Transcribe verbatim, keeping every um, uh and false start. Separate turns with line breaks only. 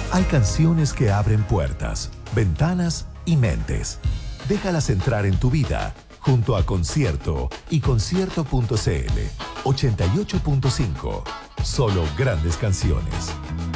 Hay canciones que abren puertas, ventanas y mentes. Déjalas entrar en tu vida junto a Concierto y concierto punto c l. ochenta y ocho punto cinco. Solo grandes canciones.